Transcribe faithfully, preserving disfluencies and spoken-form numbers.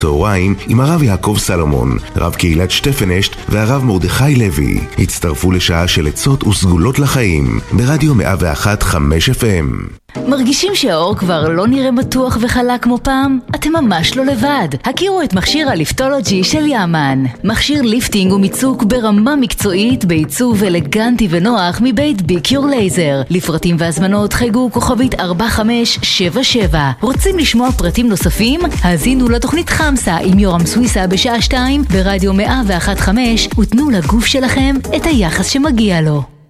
צהריים עם הרב יעקב סלומון, רב קהילת שטפנשט והרב מרדכי לוי. הצטרפו לשעה של עצות וסגולות לחיים ברדיו מאה ואחת נקודה חמש אף אם. מרגישים שהאור כבר לא נראה מתוח וחלק כמו פעם? אתם ממש לא לבד. הכירו את מכשיר הליפטולוגי של יאמן. מכשיר ליפטינג ומיצוק ברמה מקצועית בעיצוב אלגנטי ונוח מבית ביקיור לייזר. לפרטים והזמנות חייגו כוכבית ארבע חמש שבע שבע. רוצים לשמוע פרטים נוספים? האזינו לתוכנית חמסה עם יורם סוויסה בשעה שתיים ברדיו מאה ואחת נקודה חמש ותנו לגוף שלכם את היחס שמגיע לו.